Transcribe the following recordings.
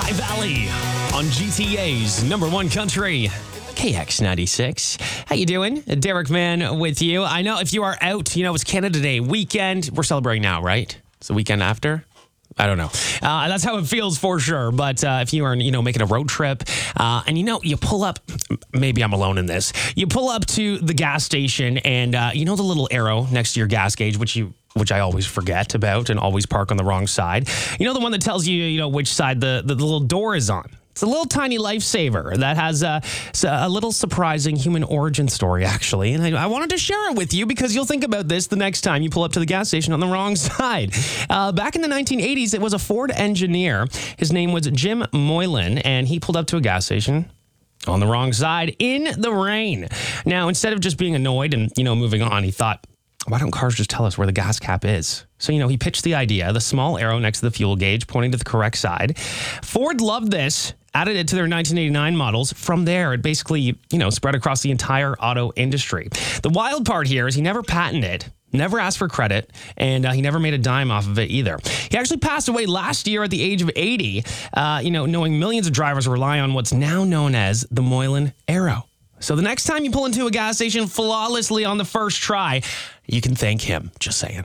High Valley on GTA's number one country, KX96. How you doing? Derek Mann with you. I know if you are out, it's Canada Day weekend. We're celebrating now, right? It's the weekend after. I don't know. That's how it feels for sure. But if you are, making a road trip and, you pull up, maybe I'm alone in this. You pull up to the gas station and, the little arrow next to your gas gauge, which I always forget about and always park on the wrong side. The one that tells you, which side the little door is on. It's a little tiny lifesaver that has a little surprising human origin story, actually. And I wanted to share it with you because you'll think about this the next time you pull up to the gas station on the wrong side. Back in the 1980s, it was a Ford engineer. His name was Jim Moylan, and he pulled up to a gas station on the wrong side in the rain. Now, instead of just being annoyed and, moving on, he thought, why don't cars just tell us where the gas cap is? So, he pitched the idea, the small arrow next to the fuel gauge pointing to the correct side. Ford loved this, added it to their 1989 models. From there, it basically, spread across the entire auto industry. The wild part here is he never patented it, never asked for credit, and he never made a dime off of it either. He actually passed away last year at the age of 80, knowing millions of drivers rely on what's now known as the Moylan Arrow. So the next time you pull into a gas station flawlessly on the first try, you can thank him. Just saying.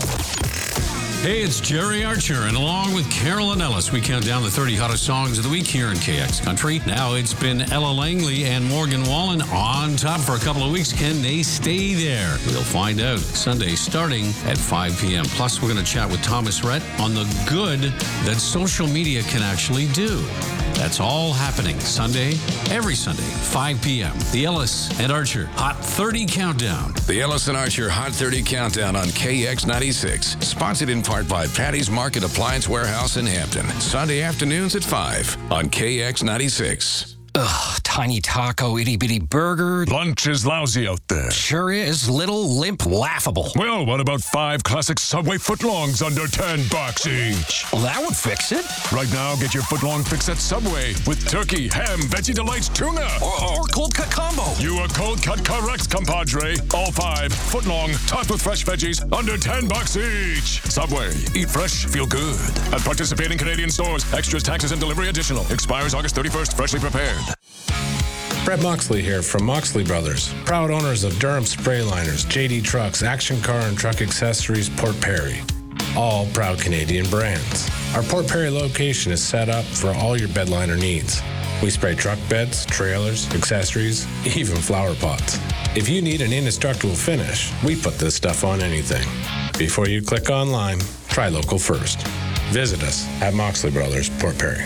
Hey, it's Jerry Archer, and along with Carolyn Ellis, we count down the 30 hottest songs of the week here in KX Country. Now it's been Ella Langley and Morgan Wallen on top for a couple of weeks. Can they stay there? We'll find out Sunday starting at 5 p.m. Plus, we're going to chat with Thomas Rhett on the good that social media can actually do. That's all happening Sunday, every Sunday, 5 p.m. The Ellis and Archer Hot 30 Countdown. The Ellis and Archer Hot 30 Countdown on KX96. Sponsored in part by Patty's Market Appliance Warehouse in Hampton. Sunday afternoons at 5 on KX96. Ugh, tiny taco, itty-bitty burger. Lunch is lousy out there. Sure is. Little, limp, laughable. Well, what about 5 classic Subway footlongs under $10 each? Well, that would fix it. Right now, get your footlong fix at Subway with turkey, ham, Veggie Delights, tuna. Or cold cut combo. You are cold cut correct, compadre. All 5 footlong, topped with fresh veggies, under $10 each. Subway. Eat fresh, feel good. At participating Canadian stores. Extras, taxes, and delivery additional. Expires August 31st. Freshly prepared. Brett Moxley here from Moxley Brothers, proud owners of Durham Spray Liners, JD Trucks, Action Car and Truck Accessories, Port Perry. All proud Canadian brands. Our Port Perry location is set up for all your bed liner needs. We spray truck beds, trailers, accessories, even flower pots. If you need an indestructible finish, we put this stuff on anything. Before you click online, try local first. Visit us at Moxley Brothers, Port Perry.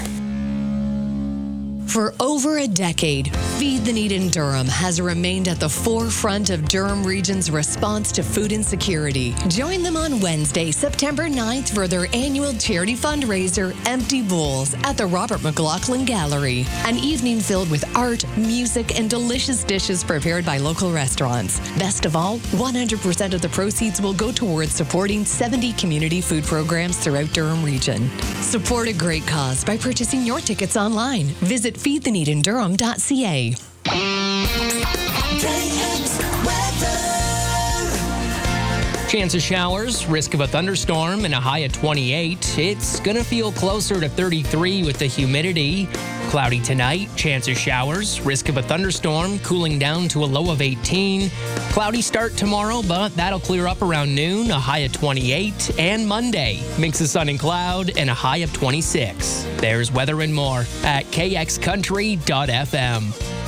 For over a decade, Feed the Need in Durham has remained at the forefront of Durham Region's response to food insecurity. Join them on Wednesday, September 9th for their annual charity fundraiser, Empty Bowls, at the Robert McLaughlin Gallery. An evening filled with art, music, and delicious dishes prepared by local restaurants. Best of all, 100% of the proceeds will go towards supporting 70 community food programs throughout Durham Region. Support a great cause by purchasing your tickets online. Visit feedtheneedindurham.ca. Chance of showers, risk of a thunderstorm, and a high of 28. It's going to feel closer to 33 with the humidity. Cloudy tonight, chance of showers, risk of a thunderstorm, cooling down to a low of 18. Cloudy start tomorrow, but that'll clear up around noon, a high of 28. And Monday, mix of sun and cloud, and a high of 26. There's weather and more at kxcountry.fm.